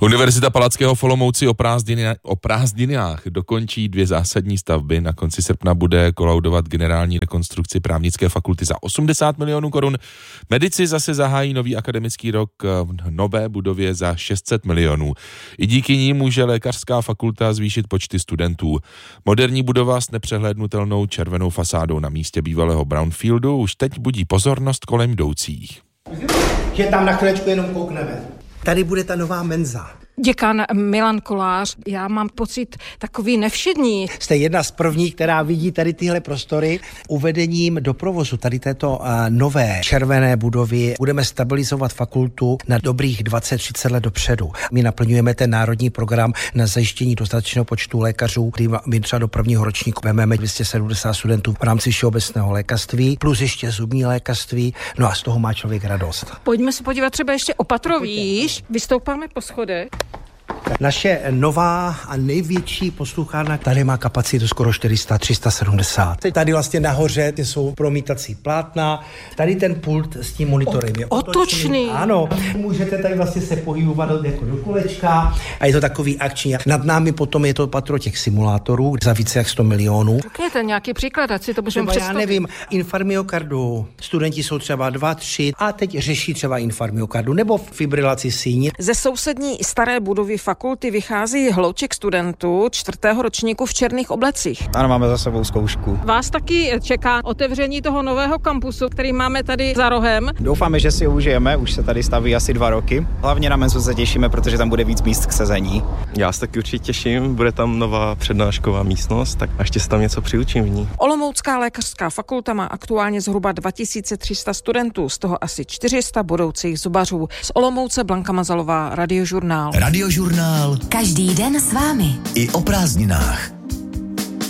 Univerzita Palackého v Olomouci o prázdninách dokončí 2 zásadní stavby. Na konci srpna bude kolaudovat generální rekonstrukci právnické fakulty za 80 milionů korun. Medici zase zahájí nový akademický rok v nové budově za 600 milionů. I díky ní může lékařská fakulta zvýšit počty studentů. Moderní budova s nepřehlédnutelnou červenou fasádou na místě bývalého brownfieldu už teď budí pozornost kolem jdoucích. Že tam na chvílečku jenom koukneme. Tady bude ta nová menza. Děkan Milan Kolář, já mám pocit takový nevšední. Jste jedna z prvních, která vidí tady tyhle prostory. Uvedením do provozu tady této nové červené budovy budeme stabilizovat fakultu na dobrých 20-30 let dopředu. My naplňujeme ten národní program na zajištění dostatečného počtu lékařů, kdy my třeba do prvního ročníku vezmeme 270 studentů v rámci všeobecného lékařství, plus ještě zubní lékařství, no a z toho má člověk radost. Pojďme se podívat třeba ještě o patro výš. Vystoupáme po schodech. Naše nová a největší posluchárna tady má kapacitu skoro 400-370. Tady vlastně nahoře jsou promítací plátna. Tady ten pult s tím monitorem je otočný. Ano, můžete tady vlastně se pohybovat jako do kolečka a je to takový akční. Nad námi potom je to patro těch simulátorů za více jak 100 milionů. Řekněte nějaký příklad, ať si to můžeme představit. Já nevím, infarmiokardu. Studenti jsou třeba 2, 3 a teď řeší třeba infarmiokardu nebo fibrilaci síně. Ze sousední staré budovy fakulty vychází hlouček studentů 4. ročníku v černých oblecích. Ano, máme za sebou zkoušku. Vás taky čeká otevření toho nového kampusu, který máme tady za rohem. Doufáme, že si ho užijeme, už se tady staví asi 2 roky. Hlavně na menzu se těšíme, protože tam bude víc míst k sezení. Já se taky určitě těším, bude tam nová přednášková místnost, tak ještě se tam něco přiučím v ní. Olomoucká lékařská fakulta má aktuálně zhruba 2300 studentů, z toho asi 400 budoucích zubařů. Z Olomouce Blanka Mazalová, Radiožurnál. Radiožurnál. Každý den s vámi. I o prázdninách.